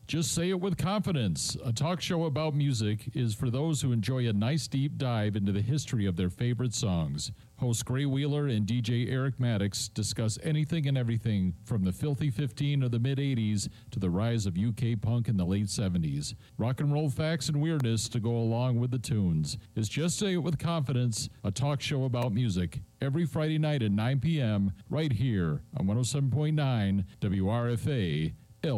Just Say It With Confidence, a talk show about music, is for those who enjoy a nice deep dive into the history of their favorite songs. Host Gray Wheeler and DJ Eric Maddox discuss anything and everything from the Filthy 15 of the mid-'80s to the rise of UK punk in the late 70s. Rock and roll facts and weirdness to go along with the tunes. It's Just Say It With Confidence, a talk show about music, every Friday night at 9 p.m. right here on 107.9 WRFA